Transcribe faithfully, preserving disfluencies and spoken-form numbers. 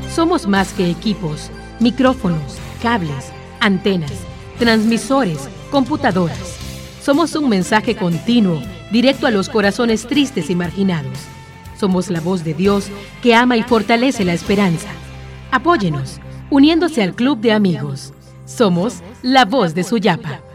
Somos más que equipos, micrófonos, cables, antenas, transmisores, computadoras. Somos un mensaje continuo, directo a los corazones tristes y marginados. Somos la voz de Dios que ama y fortalece la esperanza. Apóyenos, uniéndose al Club de Amigos. Somos la voz de Suyapa.